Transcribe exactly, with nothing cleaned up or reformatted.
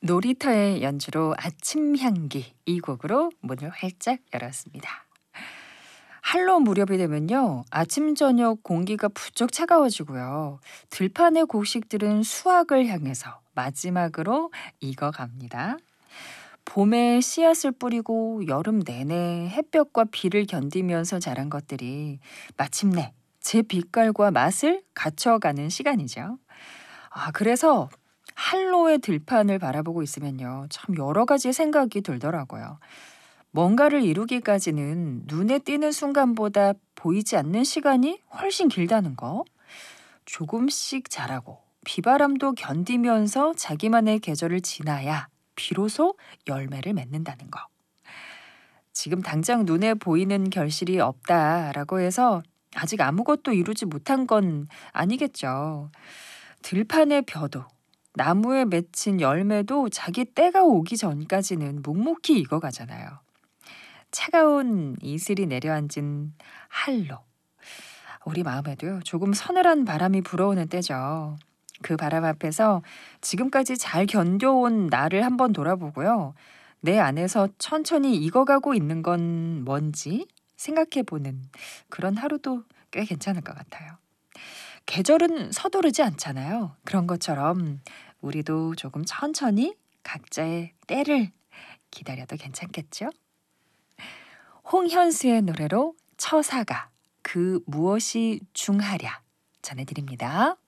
놀이터의 연주로 아침 향기 이 곡으로 문을 활짝 열었습니다. 한로 무렵이 되면요. 아침 저녁 공기가 부쩍 차가워지고요. 들판의 곡식들은 수확을 향해서 마지막으로 익어갑니다. 봄에 씨앗을 뿌리고 여름 내내 햇볕과 비를 견디면서 자란 것들이 마침내 제 빛깔과 맛을 갖춰가는 시간이죠. 아, 그래서 한로의 들판을 바라보고 있으면요. 참 여러 가지 생각이 들더라고요. 뭔가를 이루기까지는 눈에 띄는 순간보다 보이지 않는 시간이 훨씬 길다는 거. 조금씩 자라고 비바람도 견디면서 자기만의 계절을 지나야 비로소 열매를 맺는다는 거. 지금 당장 눈에 보이는 결실이 없다라고 해서 아직 아무것도 이루지 못한 건 아니겠죠. 들판의 벼도 나무에 맺힌 열매도 자기 때가 오기 전까지는 묵묵히 익어가잖아요. 차가운 이슬이 내려앉은 한로. 우리 마음에도요, 조금 서늘한 바람이 불어오는 때죠. 그 바람 앞에서 지금까지 잘 견뎌온 나를 한번 돌아보고요. 내 안에서 천천히 익어가고 있는 건 뭔지 생각해보는 그런 하루도 꽤 괜찮을 것 같아요. 계절은 서두르지 않잖아요. 그런 것처럼 우리도 조금 천천히 각자의 때를 기다려도 괜찮겠죠? 홍현수의 노래로 처사가 그 무엇이 중하랴 전해드립니다.